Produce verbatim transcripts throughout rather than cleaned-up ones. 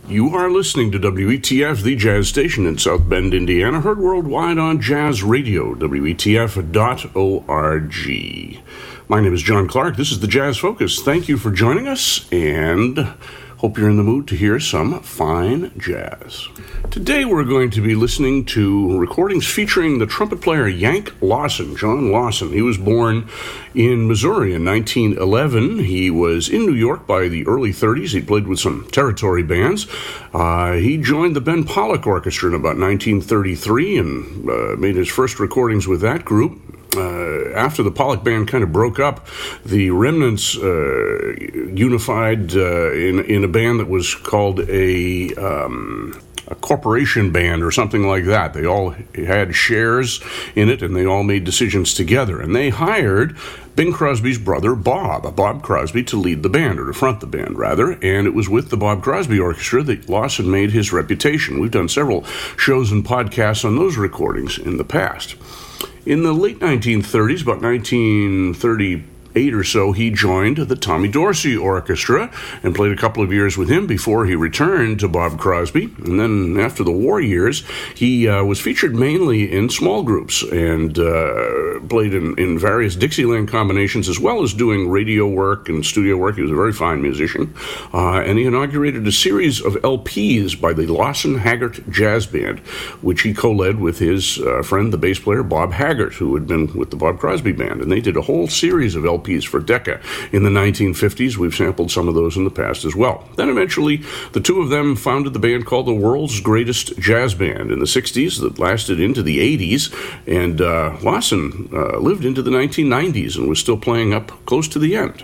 You are listening to W E T F, the jazz station in South Bend, Indiana, heard worldwide on Jazz Radio, W E T F dot org. My name is John Clark. This is the Jazz Focus. Thank you for joining us, and hope you're in the mood to hear some fine jazz. Today we're going to be listening to recordings featuring the trumpet player Yank Lawson, John Lawson. He was born in Missouri in nineteen eleven. He was in New York by the early thirties. He played with some territory bands. Uh, he joined the Ben Pollack Orchestra in about nineteen thirty-three and uh, made his first recordings with that group. Uh, after the Pollack Band kind of broke up, the remnants uh, unified uh, in, in a band that was called a... Um, a corporation band or something like that. They all had shares in it, and they all made decisions together. And they hired Bing Crosby's brother, Bob, Bob Crosby, to lead the band, or to front the band, rather. And it was with the Bob Crosby Orchestra that Lawson made his reputation. We've done several shows and podcasts on those recordings in the past. In the late nineteen thirties, about nineteen thirty-eight or so, he joined the Tommy Dorsey Orchestra and played a couple of years with him before he returned to Bob Crosby. And then after the war years, he uh, was featured mainly in small groups and uh, played in, in various Dixieland combinations, as well as doing radio work and studio work. He was a very fine musician. Uh, and he inaugurated a series of L Ps by the Lawson Haggart Jazz Band, which he co-led with his uh, friend, the bass player Bob Haggart, who had been with the Bob Crosby Band. And they did a whole series of L Ps for Decca in the nineteen fifties. We've sampled some of those in the past as well. Then eventually, the two of them founded the band called the World's Greatest Jazz Band in the sixties that lasted into the eighties, and uh, Lawson uh, lived into the nineteen nineties and was still playing up close to the end.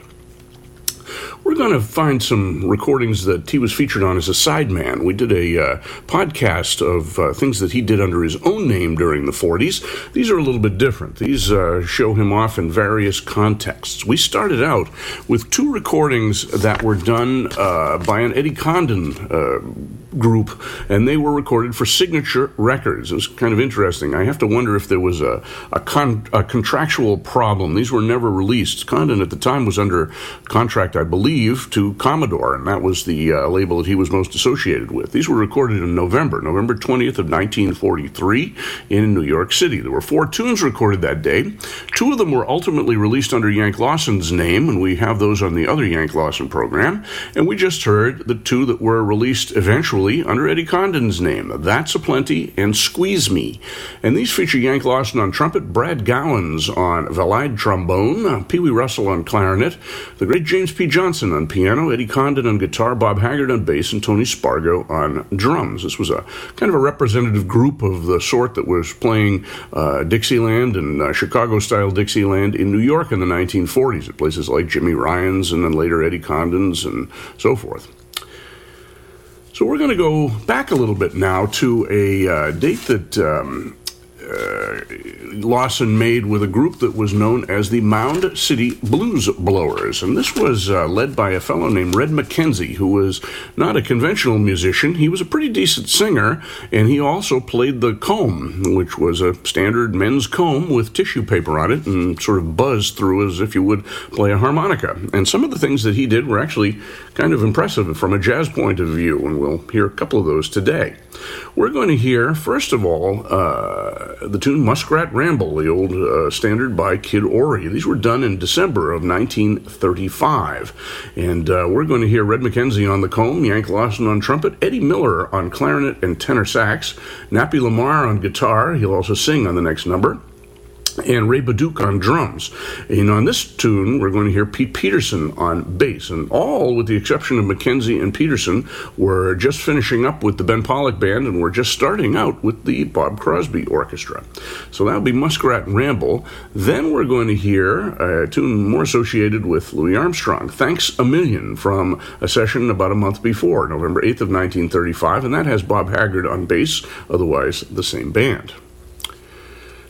We're going to find some recordings that he was featured on as a sideman. We did a uh, podcast of uh, things that he did under his own name during the forties. These are a little bit different. These uh, show him off in various contexts. We started out with two recordings that were done uh, by an Eddie Condon uh, group, and they were recorded for Signature Records. It was kind of interesting. I have to wonder if there was a, a, con- a contractual problem. These were never released. Condon at the time was under contract, I believe, to Commodore, and that was the uh, label that he was most associated with. These were recorded in November, November twentieth of nineteen forty-three in New York City. There were four tunes recorded that day. Two of them were ultimately released under Yank Lawson's name, and we have those on the other Yank Lawson program. And we just heard the two that were released eventually under Eddie Condon's name, That's a Plenty and Squeeze Me. And these feature Yank Lawson on trumpet, Brad Gowans on Valide trombone, uh, Pee Wee Russell on clarinet, the great James P. Johnson on piano, Eddie Condon on guitar, Bob Haggart on bass, and Tony Spargo on drums. This was a kind of a representative group of the sort that was playing uh, Dixieland and uh, Chicago-style Dixieland in New York in the nineteen forties at places like Jimmy Ryan's and then later Eddie Condon's and so forth. So we're going to go back a little bit now to a uh, date that um, uh, Lawson made with a group that was known as the Mound City Blues Blowers. And this was uh, led by a fellow named Red McKenzie, who was not a conventional musician. He was a pretty decent singer, and he also played the comb, which was a standard men's comb with tissue paper on it and sort of buzzed through as if you would play a harmonica. And some of the things that he did were actually kind of impressive from a jazz point of view, and we'll hear a couple of those today. We're going to hear, first of all, uh, the tune Muskrat Ramble, the old uh, standard by Kid Ory. These were done in December of nineteen thirty-five. And uh, we're going to hear Red McKenzie on the comb, Yank Lawson on trumpet, Eddie Miller on clarinet and tenor sax, Nappy Lamar on guitar. He'll also sing on the next number, and Ray Baduch on drums. And on this tune, we're going to hear Pete Peterson on bass. And all, with the exception of McKenzie and Peterson, were just finishing up with the Ben Pollack Band, and we're just starting out with the Bob Crosby Orchestra. So that'll be Muskrat Ramble. Then we're going to hear a tune more associated with Louis Armstrong, Thanks a Million, from a session about a month before, November eighth of nineteen thirty-five, and that has Bob Haggart on bass, otherwise the same band.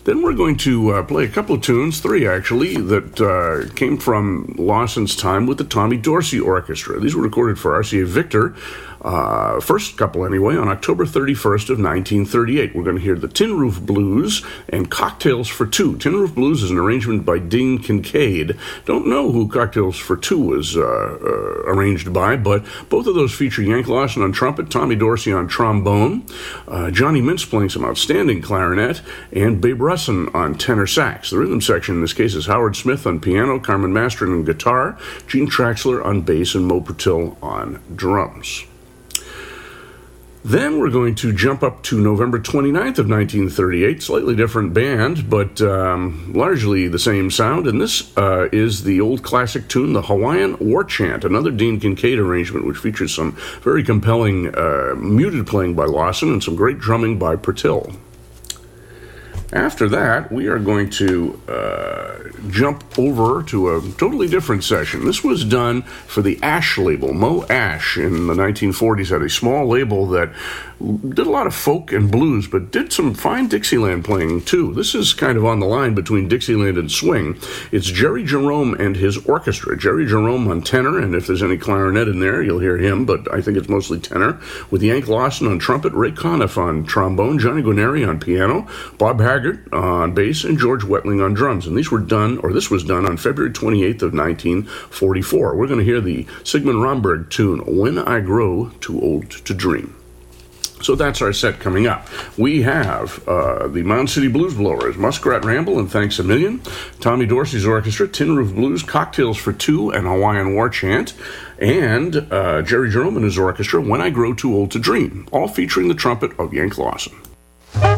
Then we're going to uh, play a couple of tunes, three actually, that uh, came from Lawson's time with the Tommy Dorsey Orchestra. These were recorded for R C A Victor, uh, first couple anyway, on October thirty-first of nineteen thirty-eight. We're going to hear the Tin Roof Blues and Cocktails for Two. Tin Roof Blues is an arrangement by Dean Kincaid. Don't know who Cocktails for Two was uh, uh, arranged by, but both of those feature Yank Lawson on trumpet, Tommy Dorsey on trombone, uh, Johnny Mintz playing some outstanding clarinet, and Babe Russin on tenor sax. The rhythm section in this case is Howard Smith on piano, Carmen Mastron on guitar, Gene Traxler on bass, and Mo Pertil on drums. Then we're going to jump up to November twenty-ninth of nineteen thirty-eight, slightly different band, but um, largely the same sound, and this uh, is the old classic tune, the Hawaiian War Chant, another Dean Kincaid arrangement, which features some very compelling uh, muted playing by Lawson and some great drumming by Pertil. After that, we are going to uh, jump over to a totally different session. This was done for the Ash label. Mo Ash in the nineteen forties had a small label that did a lot of folk and blues, but did some fine Dixieland playing too. This is kind of on the line between Dixieland and swing. It's Jerry Jerome and his orchestra. Jerry Jerome on tenor, and if there's any clarinet in there, you'll hear him, but I think it's mostly tenor, with Yank Lawson on trumpet, Ray Conniff on trombone, Johnny Guarneri on piano, Bob Haggart on bass, and George Wetling on drums. And these were done, or this was done on February twenty-eighth of nineteen forty-four. We're going to hear the Sigmund Romberg tune, When I Grow Too Old to Dream. So that's our set coming up. We have uh, the Mound City Blues Blowers, Muskrat Ramble and Thanks a Million, Tommy Dorsey's Orchestra, Tin Roof Blues, Cocktails for Two, and Hawaiian War Chant, and uh, Jerry Jerome and his orchestra, When I Grow Too Old to Dream, all featuring the trumpet of Yank Lawson.